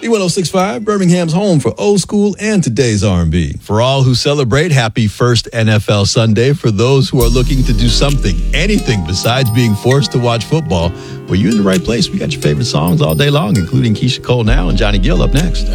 B1065, Birmingham's home for old school and today's R&B. For all who celebrate, happy first NFL Sunday. For those who are looking to do something, anything besides being forced to watch football, well, you're in the right place. We got your favorite songs all day long, including Keisha Cole now and Johnny Gill up next.